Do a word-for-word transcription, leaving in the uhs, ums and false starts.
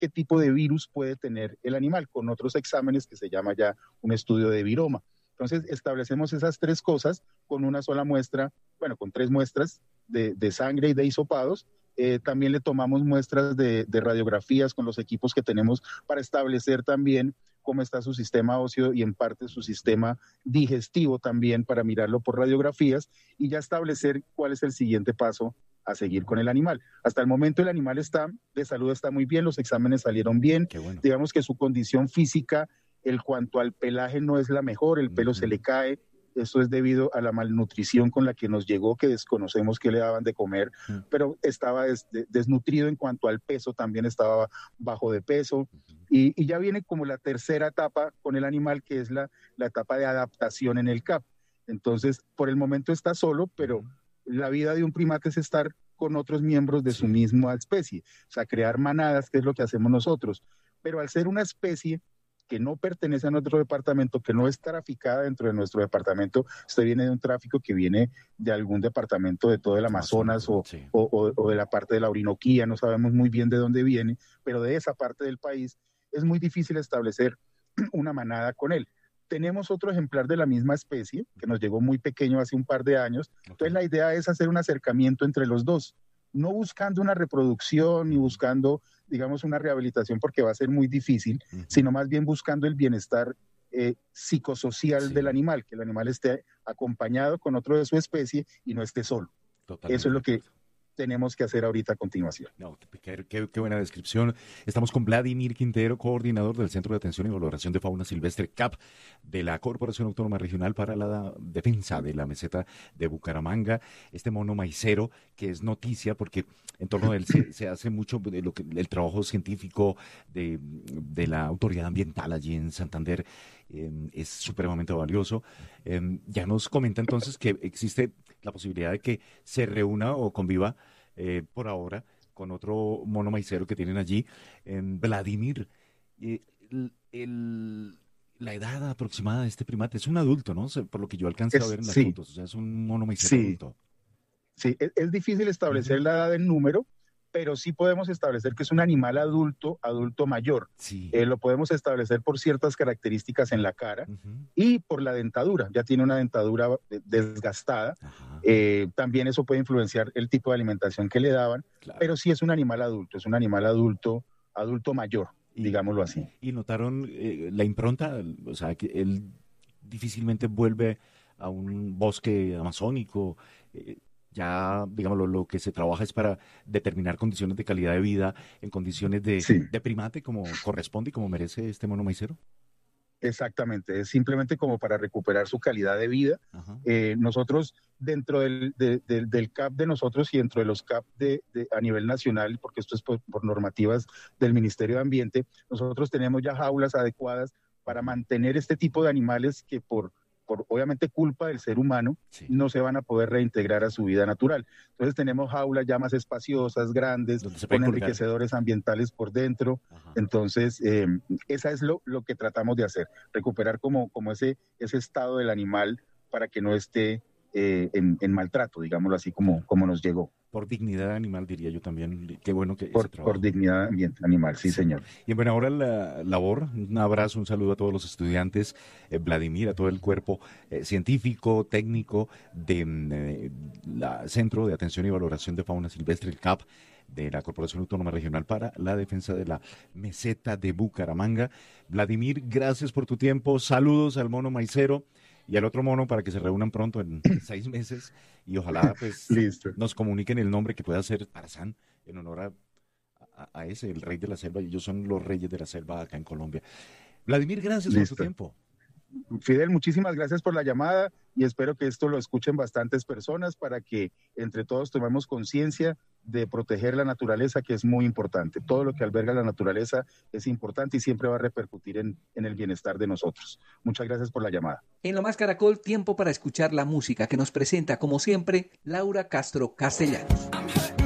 qué tipo de virus puede tener el animal, con otros exámenes que se llama ya un estudio de viroma. Entonces establecemos esas tres cosas con una sola muestra, bueno, con tres muestras de, de sangre y de hisopados. Eh, también le tomamos muestras de, de radiografías con los equipos que tenemos para establecer también cómo está su sistema óseo y en parte su sistema digestivo también, para mirarlo por radiografías y ya establecer cuál es el siguiente paso a seguir con el animal. Hasta el momento el animal está de salud, está muy bien, los exámenes salieron bien. Qué bueno. Digamos que su condición física en cuanto al pelaje no es la mejor, el pelo uh-huh. se le cae. Esto es debido a la malnutrición con la que nos llegó, que desconocemos qué le daban de comer, uh-huh. pero estaba des, desnutrido en cuanto al peso, también estaba bajo de peso. Uh-huh. Y, y ya viene como la tercera etapa con el animal, que es la, la etapa de adaptación en el C A P. Entonces, por el momento está solo, pero uh-huh. la vida de un primate es estar con otros miembros de sí. su misma especie, o sea, crear manadas, que es lo que hacemos nosotros. Pero al ser una especie que no pertenece a nuestro departamento, que no es traficada dentro de nuestro departamento, usted viene de un tráfico que viene de algún departamento de todo el Amazonas o, sí. o, o, o de la parte de la Orinoquía, no sabemos muy bien de dónde viene, pero de esa parte del país es muy difícil establecer una manada con él. Tenemos otro ejemplar de la misma especie, que nos llegó muy pequeño hace un par de años, okay. Entonces la idea es hacer un acercamiento entre los dos, no buscando una reproducción ni buscando, digamos, una rehabilitación, porque va a ser muy difícil, uh-huh. sino más bien buscando el bienestar eh, psicosocial sí. del animal, que el animal esté acompañado con otro de su especie y no esté solo. Totalmente. Eso es lo que tenemos que hacer ahorita a continuación. No, qué, qué, qué buena descripción. Estamos con Vladimir Quintero, coordinador del Centro de Atención y Valoración de Fauna Silvestre, C A P, de la Corporación Autónoma Regional para la Defensa de la Meseta de Bucaramanga. Este mono maicero, que es noticia porque en torno a él se, se hace mucho de lo que, el trabajo científico de, de la autoridad ambiental allí en Santander. Eh, es supremamente valioso. Eh, ya nos comenta entonces que existe la posibilidad de que se reúna o conviva eh, por ahora con otro mono maicero que tienen allí, en Vladimir. Eh, el, el, la edad aproximada de este primate es un adulto, ¿no? Por lo que yo alcancé es, a ver en las sí. fotos, o sea, es un mono maicero sí. adulto. Sí, es, es difícil establecer uh-huh. la edad en número, pero sí podemos establecer que es un animal adulto, adulto mayor. Sí. Eh, lo podemos establecer por ciertas características en la cara uh-huh. y por la dentadura. Ya tiene una dentadura desgastada. Uh-huh. Eh, también eso puede influenciar el tipo de alimentación que le daban, claro. pero sí es un animal adulto, es un animal adulto, adulto mayor, y, digámoslo así. ¿Y notaron eh, la impronta? O sea, que él difícilmente vuelve a un bosque amazónico. Eh, Ya, digamos, lo, lo que se trabaja es para determinar condiciones de calidad de vida en condiciones de, sí. de primate, como corresponde y como merece este mono maicero. Exactamente, es simplemente como para recuperar su calidad de vida. Eh, nosotros, dentro del, de, de, del C A P de nosotros y dentro de los C A P de, de, a nivel nacional, porque esto es por, por normativas del Ministerio de Ambiente, nosotros tenemos ya jaulas adecuadas para mantener este tipo de animales que por... por obviamente culpa del ser humano, sí. no se van a poder reintegrar a su vida natural. Entonces tenemos jaulas ya más espaciosas, grandes, con enriquecedores ambientales por dentro. Ajá. Entonces, eh, esa es lo, lo que tratamos de hacer, recuperar como, como ese, ese estado del animal para que no esté eh, en, en maltrato, digámoslo así, como, como nos llegó. Por dignidad animal, diría yo también. Qué bueno que por, por dignidad animal, sí, sí, señor. Y en buena hora la labor, un abrazo, un saludo a todos los estudiantes, eh, Vladimir, a todo el cuerpo eh, científico, técnico del eh, Centro de Atención y Valoración de Fauna Silvestre, el C A P, de la Corporación Autónoma Regional para la Defensa de la Meseta de Bucaramanga. Vladimir, gracias por tu tiempo, saludos al mono maicero y al otro mono para que se reúnan pronto en seis meses y ojalá pues nos comuniquen el nombre que pueda ser Tarzán en honor a, a, a ese, el rey de la selva. Ellos son los reyes de la selva acá en Colombia. Vladimir, gracias Listo. por tu tiempo. Fidel, muchísimas gracias por la llamada y espero que esto lo escuchen bastantes personas para que entre todos tomemos conciencia de proteger la naturaleza, que es muy importante. Todo lo que alberga la naturaleza es importante y siempre va a repercutir en, en el bienestar de nosotros. Muchas gracias por la llamada. En Lo Más Caracol, tiempo para escuchar la música que nos presenta, como siempre, Laura Castro Castellanos.